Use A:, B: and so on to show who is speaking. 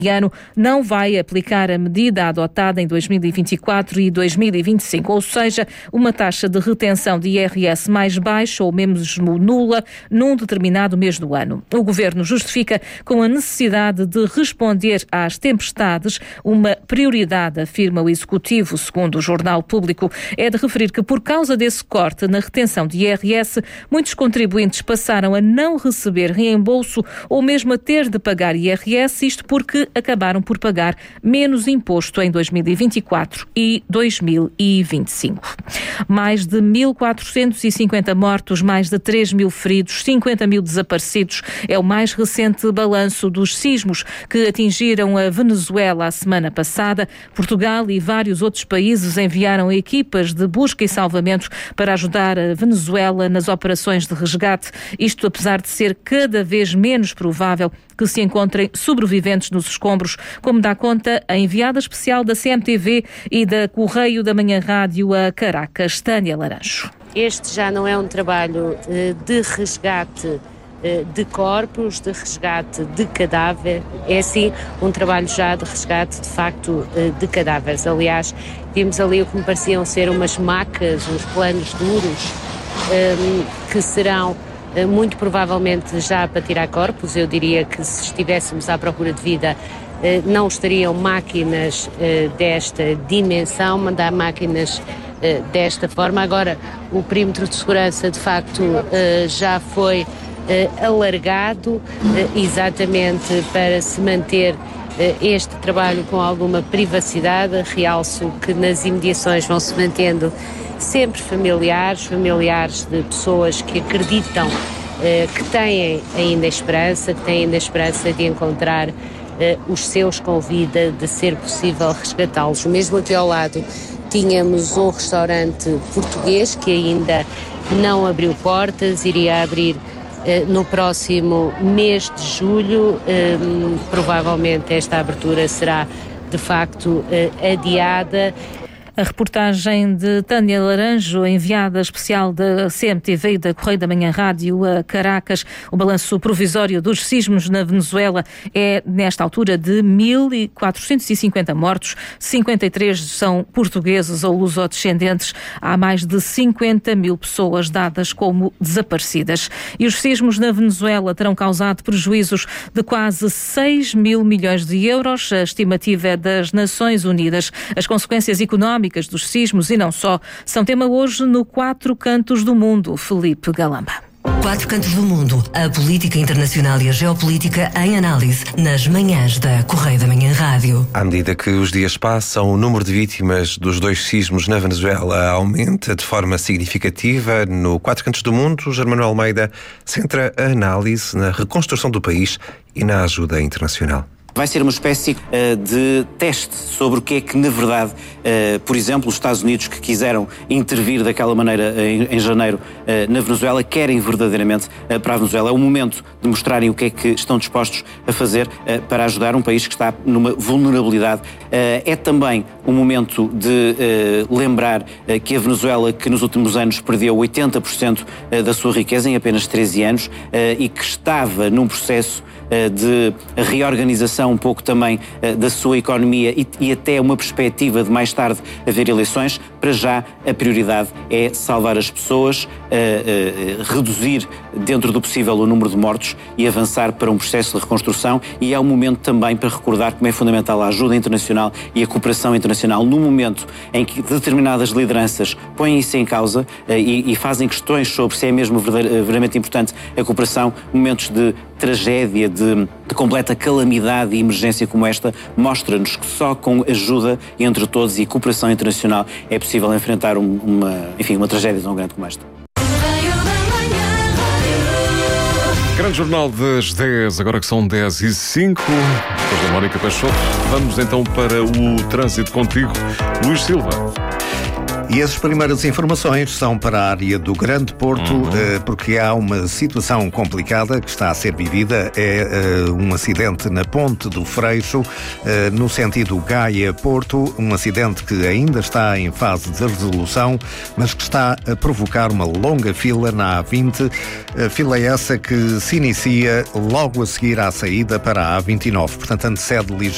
A: ano não vai aplicar a medida adotada em 2024 e 2025, ou seja, uma taxa de retenção de IRS mais baixa ou mesmo nula num determinado mês do ano. O Governo justifica com a necessidade de responder às tempestades, uma prioridade, afirma o Executivo. Segundo o Jornal Público, é de referir que por causa desse corte na retenção de IRS, muitos contribuintes passaram a não receber reembolso ou mesmo a ter de pagar IRS, isto porque acabaram por pagar menos imposto em 2024 e 2025. Mais de 1.450 mortos, mais de 3.000 feridos, 50.000 desaparecidos. É o mais recente balanço dos sismos que atingiram a Venezuela a semana passada. Portugal e vários outros países enviaram equipas de busca e salvamento para ajudar a Venezuela nas operações de resgate. Isto apesar de ser cada vez menos provável que se encontrem sobreviventes nos escombros, como dá conta a enviada especial da CMTV e da Correio da Manhã Rádio a Caracas, Tânia Laranjo.
B: Este já não é um trabalho de resgate de corpos, de resgate de cadáver, é sim um trabalho já de resgate de facto de cadáveres. Aliás, vimos ali o que me pareciam ser umas macas, uns planos duros que serão muito provavelmente já para tirar corpos. Eu diria que se estivéssemos à procura de vida não estariam máquinas desta dimensão, mandar máquinas desta forma. Agora o perímetro de segurança de facto já foi alargado exatamente para se manter este trabalho com alguma privacidade. Realço que nas imediações vão se mantendo sempre familiares de pessoas que acreditam que têm ainda esperança, de encontrar os seus com vida, de ser possível resgatá-los. Mesmo aqui ao lado tínhamos um restaurante português que ainda não abriu portas, iria abrir no próximo mês de julho. Provavelmente esta abertura será de facto adiada.
A: A reportagem de Tânia Laranjo, enviada especial da CMTV e da Correio da Manhã Rádio a Caracas. O balanço provisório dos sismos na Venezuela é, nesta altura, de 1.450 mortos. 53 são portugueses ou lusodescendentes. Há mais de 50.000 pessoas dadas como desaparecidas. E os sismos na Venezuela terão causado prejuízos de quase 6 mil milhões de euros. A estimativa é das Nações Unidas. As consequências económicas dos sismos e não só são tema hoje no Quatro Cantos do Mundo. Felipe Galamba.
C: Quatro Cantos do Mundo, a política internacional e a geopolítica em análise nas manhãs da Correio da Manhã Rádio.
D: À medida que os dias passam, o número de vítimas dos dois sismos na Venezuela aumenta de forma significativa. No Quatro Cantos do Mundo, o Germano Almeida centra a análise na reconstrução do país e na ajuda internacional.
E: Vai ser uma espécie de teste sobre o que é que, na verdade, por exemplo, os Estados Unidos, que quiseram intervir daquela maneira em janeiro na Venezuela, querem verdadeiramente para a Venezuela. É o momento de mostrarem o que é que estão dispostos a fazer para ajudar um país que está numa vulnerabilidade. É também um momento de lembrar que a Venezuela, que nos últimos anos perdeu 80% da sua riqueza em apenas 13 anos e que estava num processo de reorganização um pouco também da sua economia e até uma perspectiva de mais tarde haver eleições. Para já a prioridade é salvar as pessoas, reduzir dentro do possível o número de mortos e avançar para um processo de reconstrução, e é um momento também para recordar como é fundamental a ajuda internacional e a cooperação internacional no momento em que determinadas lideranças põem isso em causa e fazem questões sobre se é mesmo verdadeiramente importante a cooperação. Momentos de tragédia, de completa calamidade e emergência como esta, mostra-nos que só com ajuda entre todos e cooperação internacional é possível enfrentar uma tragédia tão grande como esta.
F: Grande jornal das 10, agora que são 10h05, depois da Mónica Peixoto. Vamos então para o trânsito contigo, Luís Silva.
G: E as primeiras informações são para a área do Grande Porto, porque há uma situação complicada que está a ser vivida. É um acidente na Ponte do Freixo, no sentido Gaia-Porto, um acidente que ainda está em fase de resolução, mas que está a provocar uma longa fila na A20, fila essa que se inicia logo a seguir à saída para a A29, portanto antecede ligeiramente